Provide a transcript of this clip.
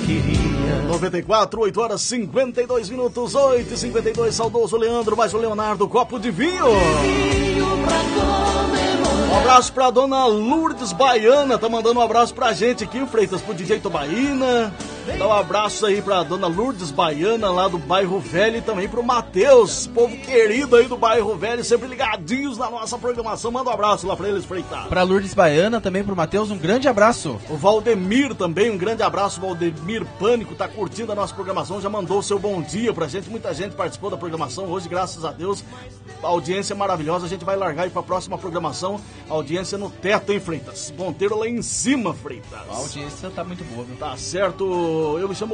queria. 94, 8 horas 52 minutos, 8h52, saudoso Leandro, mais o Leonardo, copo de vinho. Um abraço pra dona Lourdes Baiana, tá mandando um abraço pra gente aqui, Freitas, pro DJ Tobaína. Dá um abraço aí pra dona Lourdes Baiana, lá do bairro Velho, e também pro Matheus, povo querido aí do bairro Velho, sempre ligadinhos na nossa programação. Manda um abraço lá pra eles, Freitas. Pra Lourdes Baiana, também pro Matheus, um grande abraço. O Valdemir também, um grande abraço, Valdemir Pânico, tá curtindo a nossa programação, já mandou o seu bom dia pra gente, muita gente participou da programação hoje, graças a Deus, a audiência é maravilhosa, a gente vai largar aí pra próxima programação, a audiência no teto, hein, Freitas? Ponteiro lá em cima, Freitas. A audiência tá muito boa, viu? Tá certo, eu me chamo